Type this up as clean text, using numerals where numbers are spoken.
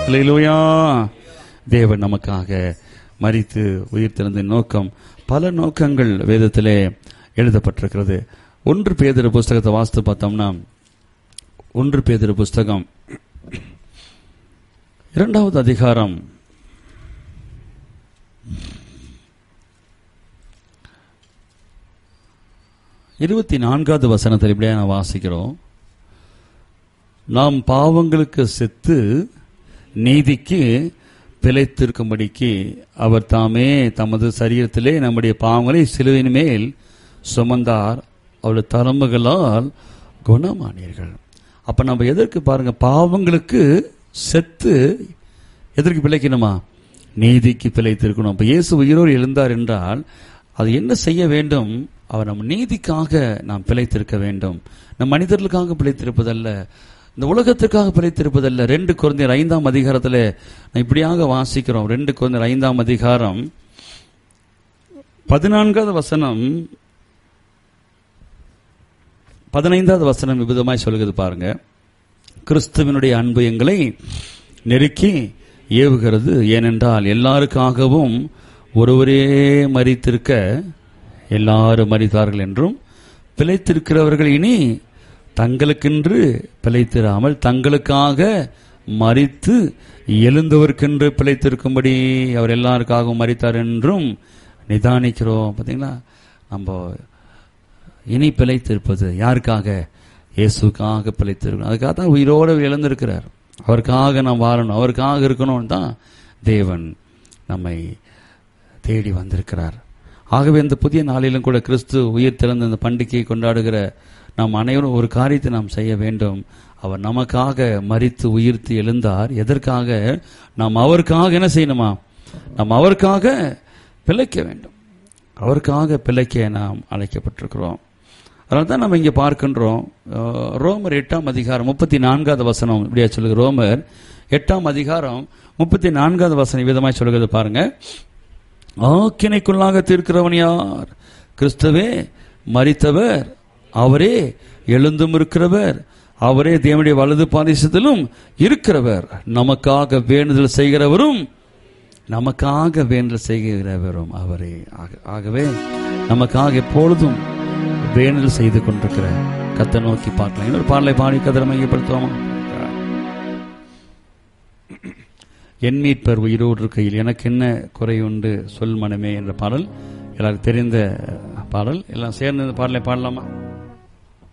அல்லேலூயா. தேவன் நமக்காக மரித்து உயிர்த்தெழுந்த நோக்கம், பல நோக்கங்கள் வேதத்திலே எழுதப்பட்டிருக்கிறது. 1 பேதுரு புஸ்தகத்தை வாசித்து பார்த்தோம்னா, 1 பேதுரு புஸ்தகம் 2வது அதிகாரம் 24வது வசனத்தில் இப்படியே நான் வாசிக்கிறோம். நாம் பாவங்களுக்கு செத்து நீதிக்கு பிழைத்திருக்கும்படிக்கு அவர் தாமே தமது சரீரத்திலே நம்முடைய பாவங்களை சிலுவையின் மேல் சுமந்தார், அவருடைய தழும்புகளால் குணமானீர்கள். அப்ப நம்ம எதற்கு பாருங்க, பாவங்களுக்கு செத்து எதற்கு பிழைக்கணுமா? நீதிக்கு பிழைத்திருக்கணும். அப்ப இயேசு உயிரோடு எழுந்தார் என்றால் அது என்ன செய்ய வேண்டும்? அவர் நம் நீதிக்காக நாம் பிழைத்திருக்க வேண்டும். நம் மனிதர்களுக்காக பிழைத்திருப்பதல்ல, இந்த உலகத்திற்காக பிழைத்திருப்பதல்ல. 2 கொரிந்தியர் 5ஆம் அதிகாரத்தில் இப்படியாக வாசிக்கிறோம். 2 கொரிந்தியர் 5ஆம் அதிகாரம் 14வது வசனம் 15வது வசனம் விதமாய் சொல்கிறது பாருங்க. கிறிஸ்துவினுடைய அன்பு எங்களை நெருக்கி ஏவுகிறது, ஏனென்றால் எல்லாருக்காகவும் ஒருவரே மரித்திருக்க எல்லாரும் மரித்தார்கள் என்றும், பிழைத்திருக்கிறவர்கள் இனி தங்களுக்கென்று பிழைத்திராமல் தங்களுக்காக மரித்து எழுந்தவர்க்கென்று பிழைத்திருக்கும்படி அவர் எல்லாருக்காகவும் மரித்தார் என்றும் நிதானிக்கிறோம். பார்த்தீங்களா, நம்ம இனி பிழைத்திருப்பது யாருக்காக? இயேசுக்காக பிழைத்திருக்கணும். அதுக்காக தான் உயிரோடு எழுந்திருக்கிறார். அவருக்காக நாம் வாழணும், அவருக்காக இருக்கணும்னு தான் தேவன் நம்மை தேடி வந்திருக்கிறார். ஆகவே இந்த புதிய நாளிலும் கூட கிறிஸ்து உயிர் திறந்த இந்த பண்டிகையை கொண்டாடுகிற நாம் அனைவரும் ஒரு காரியத்தை நாம் செய்ய வேண்டும். அவர் நமக்காக மரித்து உயிர்த்து எழுந்தார். எதற்காக? நாம் அவருக்காக என்ன செய்யணுமா? நாம் அவருக்காக பிழைக்க வேண்டும். அவருக்காக பிழைக்க நாம் அழைக்கப்பட்டிருக்கிறோம். அதனால தான் நம்ம இங்கே பார்க்கின்றோம். ரோமர் 8ஆம் அதிகாரம் 34வது வசனம் இப்படியா சொல்லுங்க. ரோமர் 8ஆம் அதிகாரம் 34வது வசனம் விதமாய் சொல்லுகிறது பாருங்க. ஆக்கினைக்குள்ளாக தீர்க்கிறவன் யார்? கிறிஸ்துவே மரித்தவர், அவரே எழுந்தும் இருக்கிறவர், அவரே தேவனுடைய வலது பாரிசத்திலும் இருக்கிறவர், நமக்காக வேண்டுதல் செய்கிறவரும் அவரே. ஆகவே நமக்காக எப்பொழுதும் வேண்டுதல் செய்து கொண்டிருக்கிற கர்த்தரை நோக்கி பார்க்கலாம். இன்னொரு பாடலை பாடி கர்த்தரை மையப்படுத்துவோமா? என் மீட்பர் உயிரோடு இருக்கையில் எனக்கு என்ன குறை உண்டு சொல் மனமே என்ற பாடல் எல்லாருக்கும் தெரிந்த பாடல். எல்லாம் சேர்ந்து இந்த பாடலை பாடலாமா?